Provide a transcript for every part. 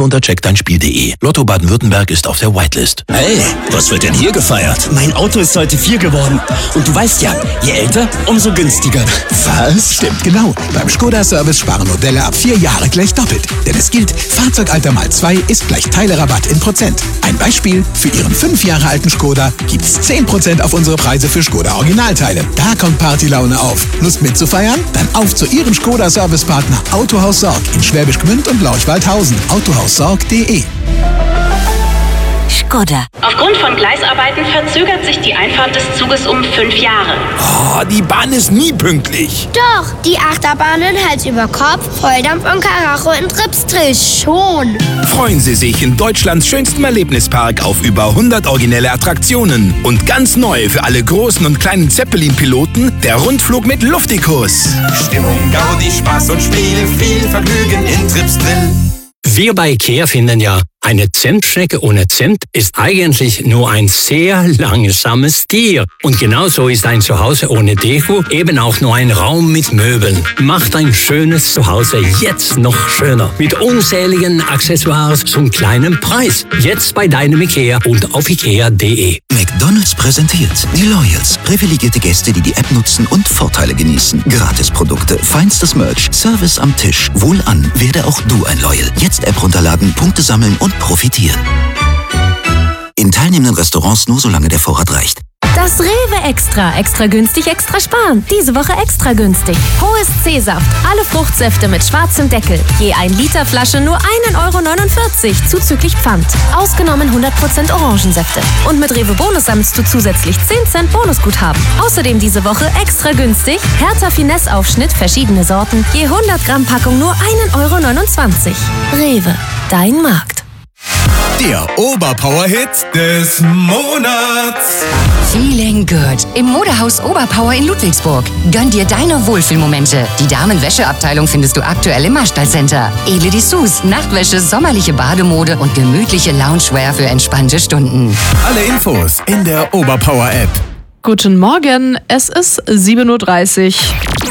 unter checkdeinspiel.de. Lotto Baden-Württemberg ist auf der Whitelist. Hey, was wird denn hier gefeiert? Mein Auto ist heute 4 geworden. Und du weißt ja, je älter, umso günstiger. Was? Stimmt genau. Beim Skoda-Service sparen Modelle ab 4 Jahre gleich doppelt. Denn es gilt, Fahrzeugalter mal 2 ist gleich Teilerabatt in Prozent. Ein Beispiel, für Ihren 5 Jahre alten Skoda gibt's 10% auf unsere Preise für Skoda Originalteile. Da kommt Partylaune auf. Lust mitzufeiern? Dann auf zu Ihrem Skoda-Servicepartner Autohaus Sorg in Schwäbisch Gmünd und Lorch-Waldhausen. Autohaussorg.de. Skoda. Aufgrund von Gleisarbeiten verzögert sich die Einfahrt des Zuges um 5 Jahre. Oh, die Bahn ist nie pünktlich. Doch, die Achterbahnen Hals über Kopf, Volldampf und Karacho in Tripsdrill schon. Freuen Sie sich in Deutschlands schönstem Erlebnispark auf über 100 originelle Attraktionen. Und ganz neu für alle großen und kleinen Zeppelin-Piloten, der Rundflug mit Luftikus. Stimmung, Gaudi, Spaß und Spiel, viel Vergnügen in Tripsdrill. Wir bei IKEA finden ja, eine Zentschnecke ohne Cent ist eigentlich nur ein sehr langsames Tier. Und genauso ist ein Zuhause ohne Deko eben auch nur ein Raum mit Möbeln. Macht ein schönes Zuhause jetzt noch schöner. Mit unzähligen Accessoires zum kleinen Preis. Jetzt bei deinem IKEA und auf ikea.de. McDonald's präsentiert die Loyals. Privilegierte Gäste, die die App nutzen und Vorteile genießen. Gratisprodukte, feinstes Merch, Service am Tisch. Wohlan, werde auch du ein Loyal. Jetzt App runterladen, Punkte sammeln und profitieren. In teilnehmenden Restaurants nur solange der Vorrat reicht. Das Rewe Extra. Extra günstig, extra sparen. Diese Woche extra günstig. Hohes C-Saft. Alle Fruchtsäfte mit schwarzem Deckel. Je 1 Liter Flasche nur 1,49 € zuzüglich Pfand. Ausgenommen 100% Orangensäfte. Und mit Rewe Bonus sammelst du zusätzlich 10 Cent Bonusguthaben. Außerdem diese Woche extra günstig. Hertha Finesse Aufschnitt, verschiedene Sorten. Je 100 Gramm Packung nur 1,29 €. Rewe. Dein Markt. Der Oberpower-Hit des Monats. Feeling good. Im Modehaus Oberpower in Ludwigsburg. Gönn dir deine Wohlfühlmomente. Die Damenwäscheabteilung findest du aktuell im Marstall Center. Edle Dessous, Nachtwäsche, sommerliche Bademode und gemütliche Loungewear für entspannte Stunden. Alle Infos in der Oberpower-App. Guten Morgen, es ist 7:30 Uhr.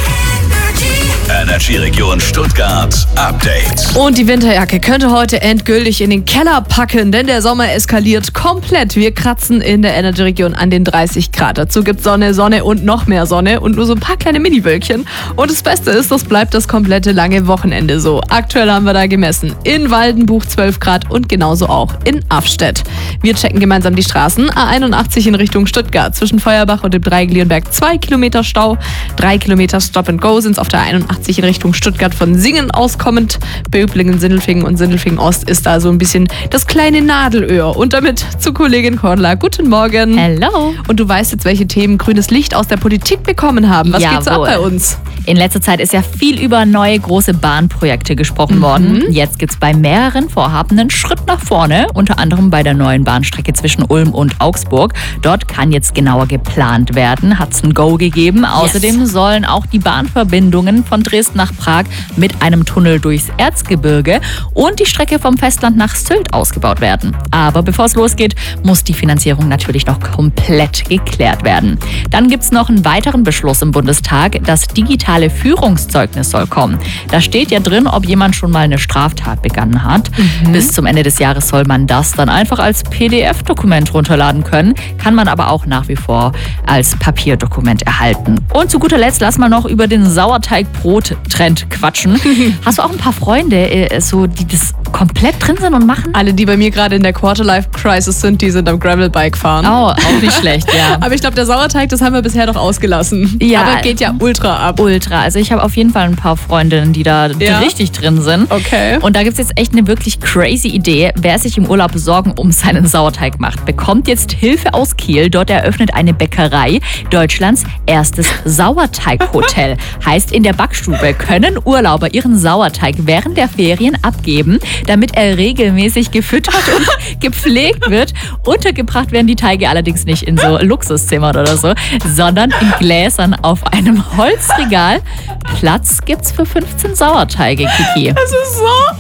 Energy-Region Stuttgart Update. Und die Winterjacke könnte heute endgültig in den Keller packen, denn der Sommer eskaliert komplett. Wir kratzen in der Energy-Region an den 30 Grad. Dazu gibt's Sonne, Sonne und noch mehr Sonne und nur so ein paar kleine Mini-Wölkchen. Und das Beste ist, das bleibt das komplette lange Wochenende so. Aktuell haben wir da gemessen. In Waldenbuch 12 Grad und genauso auch in Afstedt. Wir checken gemeinsam die Straßen. A81 in Richtung Stuttgart. Zwischen Feuerbach und dem Dreiglienberg 2 Kilometer Stau. 3 Kilometer Stop and Go sind's auf der 81 in Richtung Stuttgart von Singen auskommend. Böblingen, Sindelfingen und Sindelfingen Ost ist da so ein bisschen das kleine Nadelöhr. Und damit zu Kollegin Cordula. Guten Morgen. Hello. Und du weißt jetzt, welche Themen grünes Licht aus der Politik bekommen haben. Was geht's ab bei uns? In letzter Zeit ist ja viel über neue große Bahnprojekte gesprochen worden. Jetzt gibt's bei mehreren Vorhaben einen Schritt nach vorne, unter anderem bei der neuen Bahnstrecke zwischen Ulm und Augsburg. Dort kann jetzt genauer geplant werden, hat's ein Go gegeben. Außerdem sollen auch die Bahnverbindungen von Dresden nach Prag mit einem Tunnel durchs Erzgebirge und die Strecke vom Festland nach Sylt ausgebaut werden. Aber bevor es losgeht, muss die Finanzierung natürlich noch komplett geklärt werden. Dann gibt's noch einen weiteren Beschluss im Bundestag. Das digitale Führungszeugnis soll kommen. Da steht ja drin, ob jemand schon mal eine Straftat begangen hat. Bis zum Ende des Jahres soll man das dann einfach als PDF-Dokument runterladen können, kann man aber auch nach wie vor als Papierdokument erhalten. Und zu guter Letzt lass mal noch über den Sauerteigbrot-Trend quatschen. Hast du auch ein paar Freunde, die das komplett drin sind und machen? Alle, die bei mir gerade in der Quarterlife-Crisis sind, die sind am Gravelbike fahren. Oh, auch nicht schlecht, ja. Aber ich glaube, der Sauerteig, das haben wir bisher doch ausgelassen. Ja. Aber geht ja ultra ab. Ultra. Also ich habe auf jeden Fall ein paar Freundinnen, die da richtig drin sind. Okay. Und da gibt es jetzt echt eine wirklich crazy Idee. Wer sich im Urlaub Sorgen um seinen Sauerteig macht, bekommt jetzt Hilfe aus Kiel. Dort eröffnet eine Bäckerei Deutschlands erstes Sauerteighotel. Heißt, in der Backstube können Urlauber ihren Sauerteig während der Ferien abgeben, damit er regelmäßig gefüttert und gepflegt wird. Untergebracht werden die Teige allerdings nicht in so Luxuszimmern oder so, sondern in Gläsern auf einem Holzregal. Platz gibt's für 15 Sauerteige, Kiki. Das ist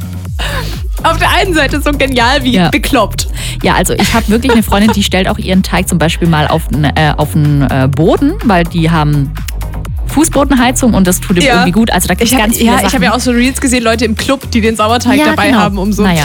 so... Auf der einen Seite so genial wie bekloppt. Ja, also ich habe wirklich eine Freundin, die stellt auch ihren Teig zum Beispiel mal auf den Boden, weil die haben Fußbodenheizung und das tut ihm irgendwie gut. Also da gibt's ganz viele Sachen. Ich habe ja auch so Reels gesehen, Leute im Club, die den Sauerteig dabei haben, um so.